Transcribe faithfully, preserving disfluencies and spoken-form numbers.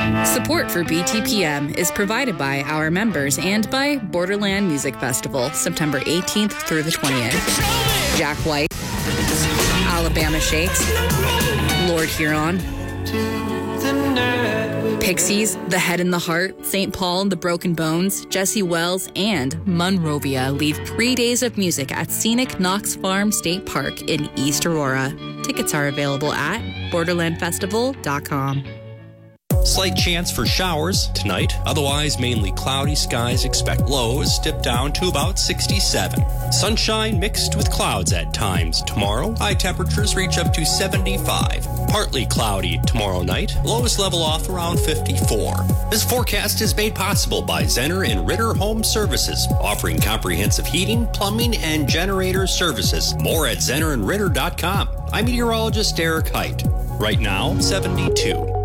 Support for B T P M is provided by our members and by Borderland Music Festival, September eighteenth through the twentieth. Jack White, Alabama Shakes, Lord Huron, Pixies, The Head and the Heart, Saint Paul and the Broken Bones, Jesse Wells, and Monrovia lead three days of music at Scenic Knox Farm State Park in East Aurora. Tickets are available at borderland festival dot com. Slight chance for showers tonight. Otherwise, mainly cloudy skies. Expect lows dip down to about sixty-seven. Sunshine mixed with clouds at times tomorrow. High temperatures reach up to seventy-five. Partly cloudy tomorrow night. Lows level off around fifty-four. This forecast is made possible by Zenner and Ritter Home Services, offering comprehensive heating, plumbing, and generator services. More at zenner and ritter dot com. I'm meteorologist Derek Height. Right now, seventy-two.